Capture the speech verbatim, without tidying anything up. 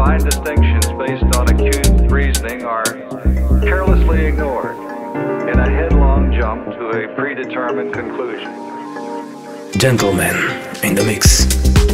fine distinctions based on acute reasoning are carelessly ignored in a headlong jump to a predetermined conclusion. Gentlemen in the mix.